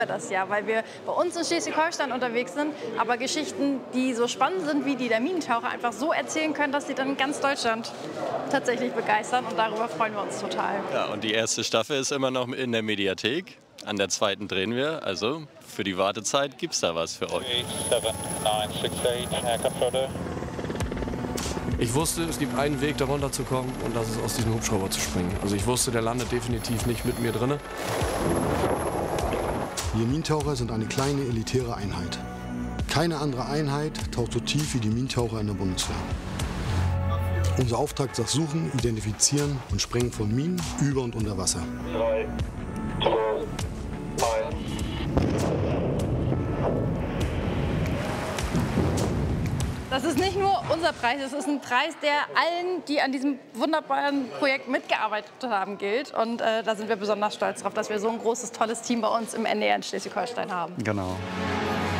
Das ja, weil wir bei uns in Schleswig-Holstein unterwegs sind, aber Geschichten, die so spannend sind wie die der Minentaucher, einfach so erzählen können, dass sie dann ganz Deutschland tatsächlich begeistern, und darüber freuen wir uns total. Ja, und die erste Staffel ist immer noch in der Mediathek. An der zweiten drehen wir, also für die Wartezeit gibt es da was für euch. 7, 9, 6, 8, Ich wusste, es gibt einen Weg, da runterzukommen, und das ist, aus diesem Hubschrauber zu springen. Also ich wusste, der landet definitiv nicht mit mir drinne. Wir Minentaucher sind eine kleine, elitäre Einheit. Keine andere Einheit taucht so tief wie die Minentaucher in der Bundeswehr. Unser Auftrag ist das Suchen, Identifizieren und Sprengen von Minen über und unter Wasser. 3, 2, 1. Das ist nicht nur unser Preis, es ist ein Preis, der allen, die an diesem wunderbaren Projekt mitgearbeitet haben, gilt. Und da sind wir besonders stolz drauf, dass wir so ein großes, tolles Team bei uns im NDR in Schleswig-Holstein haben. Genau.